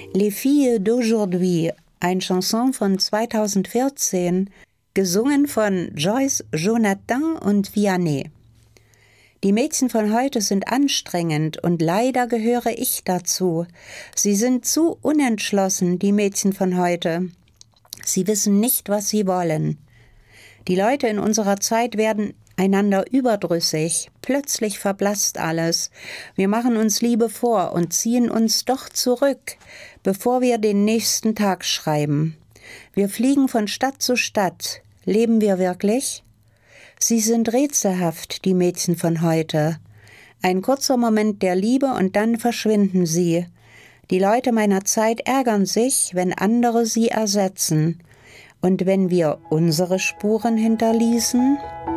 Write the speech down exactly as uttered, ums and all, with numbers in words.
Les filles d'aujourd'hui, eine Chanson von zweitausendvierzehn, gesungen von Joyce Jonathan und Vianney. Die Mädchen von heute sind anstrengend und leider gehöre ich dazu. Sie sind zu unentschlossen, die Mädchen von heute. Sie wissen nicht, was sie wollen. Die Leute in unserer Zeit werden einander überdrüssig. Plötzlich verblasst alles. Wir machen uns Liebe vor und ziehen uns doch zurück, bevor wir den nächsten Tag schreiben. Wir fliegen von Stadt zu Stadt. Leben wir wirklich? Sie sind rätselhaft, die Mädchen von heute. Ein kurzer Moment der Liebe und dann verschwinden sie. Die Leute meiner Zeit ärgern sich, wenn andere sie ersetzen. Und wenn wir unsere Spuren hinterließen?